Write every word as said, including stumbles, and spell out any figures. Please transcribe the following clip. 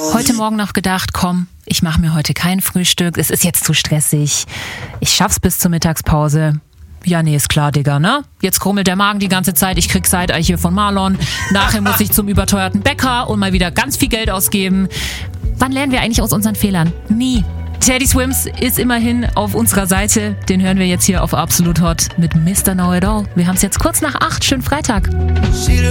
Heute Morgen noch gedacht, komm, ich mache mir heute kein Frühstück, es ist jetzt zu stressig. Ich schaff's bis zur Mittagspause. Ja, nee, ist klar, Digga, ne? Jetzt krummelt der Magen die ganze Zeit, ich krieg Side-Eye hier von Marlon. Nachher muss ich zum überteuerten Bäcker und mal wieder ganz viel Geld ausgeben. Wann lernen wir eigentlich aus unseren Fehlern? Nie. Teddy Swims ist immerhin auf unserer Seite. Den hören wir jetzt hier auf Absolut Hot mit Mister Know It All. Wir haben es jetzt kurz nach acht. Schönen Freitag.